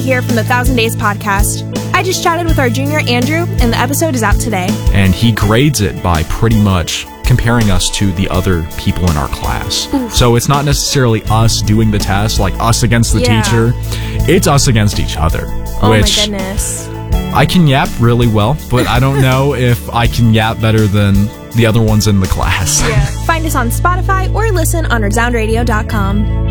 here from the 1,000 Days podcast. I just chatted with our junior Andrew, and the episode is out today. And he grades it by pretty much comparing us to the other people in our class. Oof. So it's not necessarily us doing the test, like us against the teacher. It's us against each other. Oh which my goodness. I can yap really well, but I don't know if I can yap better than the other ones in the class. Find us on Spotify or listen on resoundradio.com.